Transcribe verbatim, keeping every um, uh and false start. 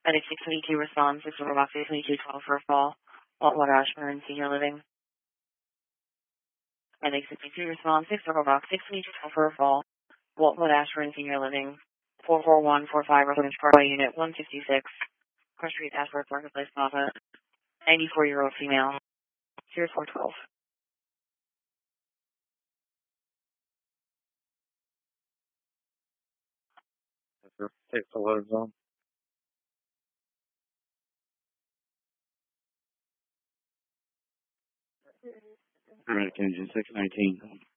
Medic six twenty-two responds, six over box six twenty-two twelve for a fall. Waltwood Ashburn, Senior Living. Medic six twenty-two responds, six over box six twenty-two twelve for a fall. Waltwood Ashburn, Senior Living. four four one four five, Residence Parkway, Unit one sixty-six. Cross Street, Ashworth, Marketplace, Plaza. ninety-four-year-old female. zero four twelve. Take the loads on. American Engine six nineteen.